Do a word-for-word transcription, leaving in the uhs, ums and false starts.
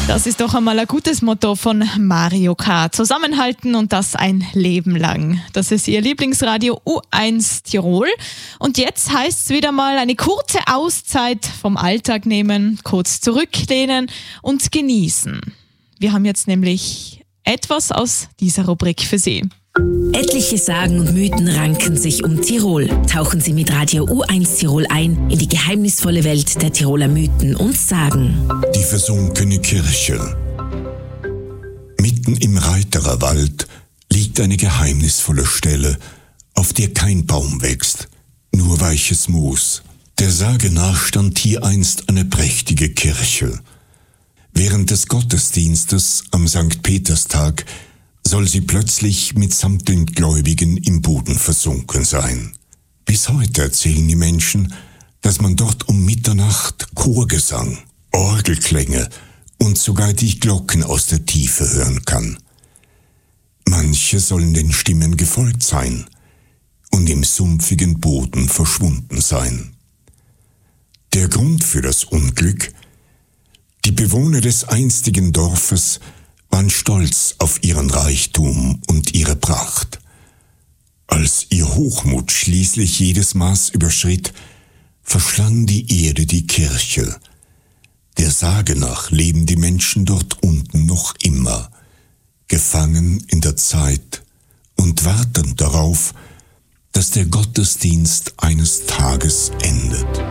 Das ist doch einmal ein gutes Motto von Mario Kart. Zusammenhalten und das ein Leben lang. Das ist Ihr Lieblingsradio U eins Tirol. Und jetzt heißt es wieder mal eine kurze Auszeit vom Alltag nehmen, kurz zurücklehnen und genießen. Wir haben jetzt nämlich etwas aus dieser Rubrik für Sie. Etliche Sagen und Mythen ranken sich um Tirol. Tauchen Sie mit Radio U eins Tirol ein in die geheimnisvolle Welt der Tiroler Mythen und Sagen. Die versunkene Kirche. Mitten im Reiterer Wald liegt eine geheimnisvolle Stelle, auf der kein Baum wächst, nur weiches Moos. Der Sage nach stand hier einst eine prächtige Kirche. Während des Gottesdienstes am Sankt Peterstag soll sie plötzlich mitsamt den Gläubigen im Boden versunken sein. Bis heute erzählen die Menschen, dass man dort um Mitternacht Chorgesang, Orgelklänge und sogar die Glocken aus der Tiefe hören kann. Manche sollen den Stimmen gefolgt sein und im sumpfigen Boden verschwunden sein. Der Grund für das Unglück: die Bewohner des einstigen Dorfes waren stolz auf ihren Reichtum und ihre Pracht. Als ihr Hochmut schließlich jedes Maß überschritt, verschlang die Erde die Kirche. Der Sage nach leben die Menschen dort unten noch immer, gefangen in der Zeit und warten darauf, dass der Gottesdienst eines Tages endet.